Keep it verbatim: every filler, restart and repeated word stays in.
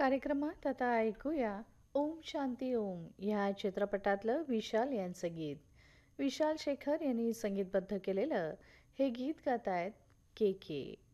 कार्यक्रमात आता ऐकूया ओम शांती ओम ह्या चित्रपटातलं विशाल यांचं गीत. विशाल शेखर यांनी संगीतबद्ध केलेलं हे गीत गातायत के के.